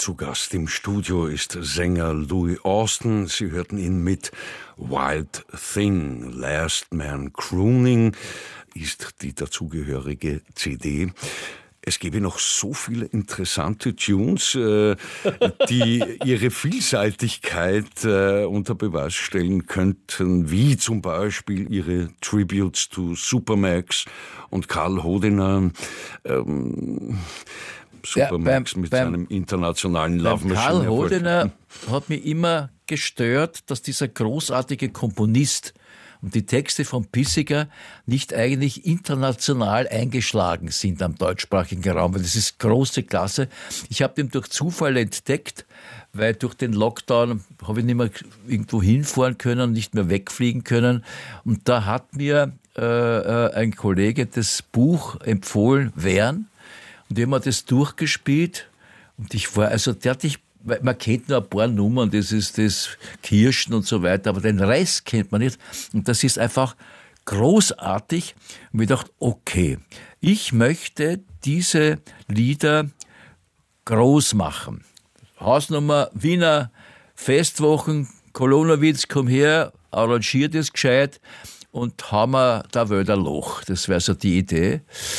Zu Gast im Studio ist Sänger Louis Austin. Sie hörten ihn mit Wild Thing. Last Man Crooning ist die dazugehörige CD. Es gäbe noch so viele interessante Tunes, die ihre Vielseitigkeit unter Beweis stellen könnten, wie zum Beispiel ihre Tributes to Supermax und Karl Hodener. Supermax mit seinem internationalen Love Machine. Karl Hodener hat mich immer gestört, dass dieser großartige Komponist und die Texte von Pissiger nicht eigentlich international eingeschlagen sind am deutschsprachigen Raum, weil das ist große Klasse. Ich habe den durch Zufall entdeckt, weil durch den Lockdown habe ich nicht mehr irgendwo hinfahren können, nicht mehr wegfliegen können. Und da hat mir ein Kollege das Buch empfohlen, Wern. Und ich habe mir das durchgespielt und ich war, also man kennt nur ein paar Nummern, das ist das Kirschen und so weiter, aber den Rest kennt man nicht. Und das ist einfach großartig. Und ich dachte, okay, ich möchte diese Lieder groß machen. Hausnummer, Wiener Festwochen, Kolonowitz, komm her, arrangiert es gescheit. Und haben wir da wieder ein Loch. Das wäre so die Idee.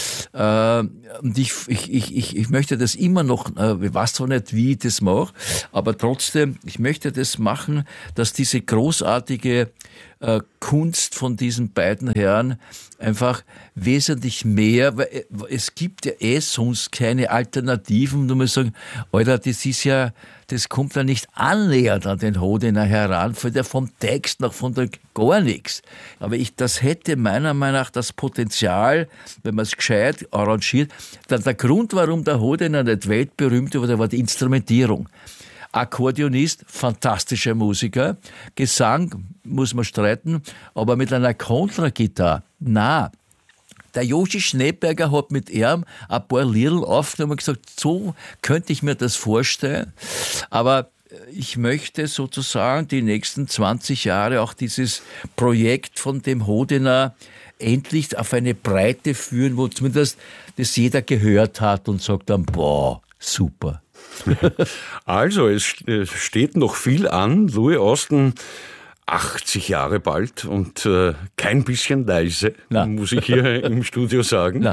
Und ich möchte das immer noch, ich weiß zwar nicht, wie ich das mache, aber trotzdem, ich möchte das machen, dass diese großartige Kunst von diesen beiden Herren einfach wesentlich mehr, weil es gibt ja sonst keine Alternativen. Du musst sagen, Alter, das kommt ja nicht annähernd an den Hodener heran, von der vom Text noch von der gar nichts. Aber das hätte meiner Meinung nach das Potenzial, wenn man es gescheit arrangiert. Der Grund, warum der Hodener nicht weltberühmt war die Instrumentierung. Akkordeonist, fantastischer Musiker. Gesang muss man streiten, aber mit einer Kontragitarre, na. Der Joshi Schneeberger hat mit ihm ein paar Liedl aufgenommen und gesagt, so könnte ich mir das vorstellen. Aber ich möchte sozusagen die nächsten 20 Jahre auch dieses Projekt von dem Hodener endlich auf eine Breite führen, wo zumindest das jeder gehört hat und sagt dann, boah, super. Also, es steht noch viel an. Louis Austin, 80 Jahre bald und kein bisschen leise, muss ich hier im Studio sagen.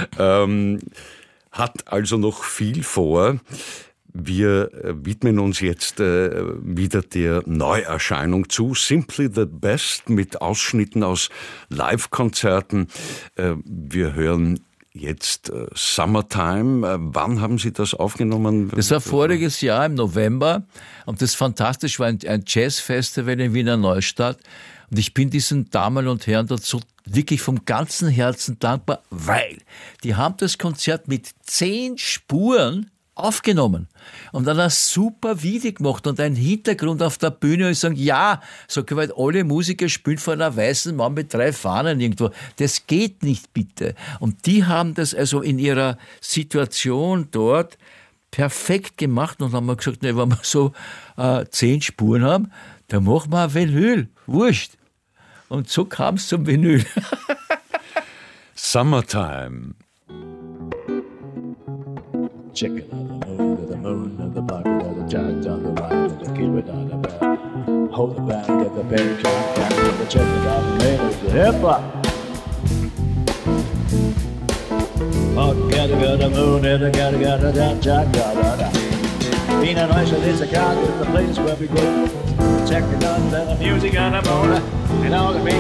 Hat also noch viel vor. Wir widmen uns jetzt wieder der Neuerscheinung zu. Simply the Best mit Ausschnitten aus Live-Konzerten. Wir hören jetzt Summertime. Wann haben Sie das aufgenommen? Das war voriges Jahr im November und das fantastisch war ein Jazzfestival in Wiener Neustadt und ich bin diesen Damen und Herren dazu wirklich vom ganzen Herzen dankbar, weil die haben das Konzert mit 10 Spuren aufgenommen und dann ein super Video gemacht und ein Hintergrund auf der Bühne und sagen, ja, so können wir alle Musiker spielen vor einer weißen Mann mit 3 Fahnen irgendwo. Das geht nicht, bitte. Und die haben das also in ihrer Situation dort perfekt gemacht und haben wir gesagt, nee, wenn wir so 10 Spuren haben, dann machen wir ein Vinyl. Wurscht. Und so kam es zum Vinyl. Summertime. Chicken on the moon and the bucket of the judge on the right and the kid on the back. Hold the back of the baby cat, back with the chicken on the main of the hip hop. Oh, get the moon and the get the jack, Being a nice is a cat, it's the place where we go. Checking on the music on the moon and all the